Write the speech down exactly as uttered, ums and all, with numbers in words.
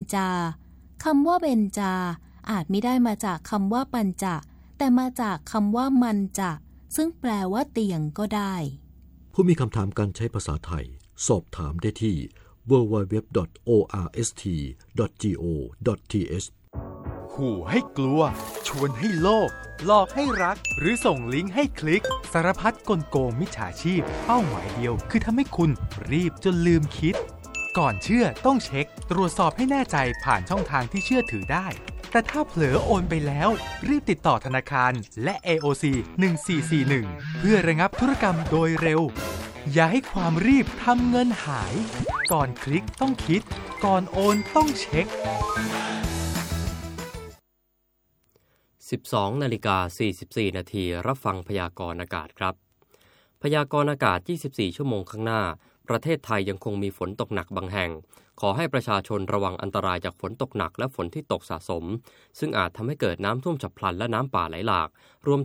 จาคำว่าเบญจาอาจไม่ได้มาจากคำว่าปัญจแต่มาจากคำว่ามันจะซึ่งแปลว่าเตียงก็ได้ผู้มีคำถามการใช้ภาษาไทยสอบถามได้ที่ ดับเบิลยู ดับเบิลยู ดับเบิลยู ดอท โอ อาร์ เอส ที ดอท จี โอ ดอท ที เอชขู่ให้กลัวชวนให้โลภหลอกให้รักหรือส่งลิงก์ให้คลิกสารพัดกลโกงมิจฉาชีพเป้าหมายเดียวคือทำให้คุณรีบจนลืมคิดก่อนเชื่อต้องเช็คตรวจสอบให้แน่ใจผ่านช่องทางที่เชื่อถือได้แต่ถ้าเผลอโอนไปแล้วรีบติดต่อธนาคารและ เอ โอ ซี หนึ่งสี่สี่หนึ่งเพื่อระงับธุรกรรมโดยเร็วอย่าให้ความรีบทำเงินหายก่อนคลิกต้องคิดก่อนโอนต้องเช็คสิบสองนาฬิกาสี่สิบสี่นาทีรับฟังพยากรณ์อากาศครับพยากรณ์อากาศยี่สิบสี่ชั่วโมงข้างหน้าประเทศไทยยังคงมีฝนตกหนักบางแห่งขอให้ประชาชนระวังอันตรายจากฝนตกหนักและฝนที่ตกสะสมซึ่งอาจทำให้เกิดน้ำท่วมฉับพลันและน้ำป่าไหลหลากรวม